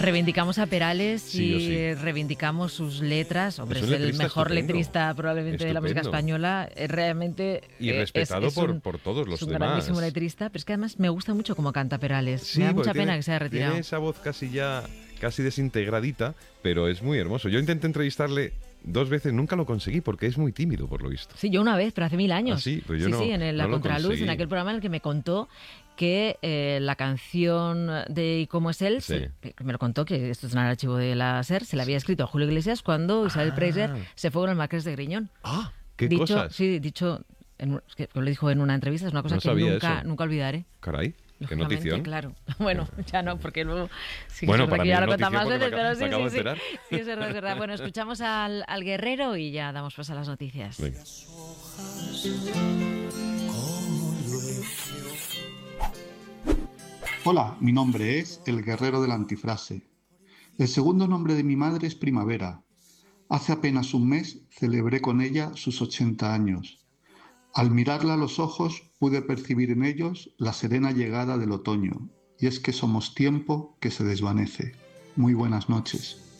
Reivindicamos a Perales Sí o y sí. reivindicamos sus letras. Hombre, Es es un el letrista mejor estupendo. letrista probablemente de la música Estupendo. española. Realmente Y respetado por todos es los un grandísimo demás. letrista, pero es que además me gusta mucho cómo canta Perales. Me da Sí, porque mucha pena tiene, que se haya tiene retirado. esa voz casi desintegradita, pero es muy hermoso. Yo intenté entrevistarle 2 veces, nunca lo conseguí porque es muy tímido, por lo visto. Sí, yo una vez, pero hace 1000 Ah, años. sí, pero yo Sí, no, sí, La no lo Contraluz, en conseguí. aquel programa en el que me contó que la canción de ¿Y cómo es él? Sí. Que me lo contó, que esto es en el archivo de la SER, se la había escrito a Julio Iglesias cuando Isabel Preisler Ah, se fue con el Marqués de Griñón. qué Dicho, cosas. sí, dicho, es que lo dijo en una entrevista, es una cosa No que sabía nunca, eso. nunca olvidaré. Caray, qué Lógicamente, notición. claro. Bueno, ya no, porque luego sí que es Bueno, verdad para que mí ya es lo contado notición más porque veces, pero me sí, acabo sí, de sí. enterar. Sí, es verdad, es verdad. Bueno, escuchamos al guerrero y ya damos paso a las noticias. Venga. Hola, mi nombre es El Guerrero de la Antifrase. El segundo nombre de mi madre es Primavera. Hace apenas un mes celebré con ella sus 80 años. Al mirarla a los ojos pude percibir en ellos la serena llegada del otoño, y es que somos tiempo que se desvanece. Muy buenas noches.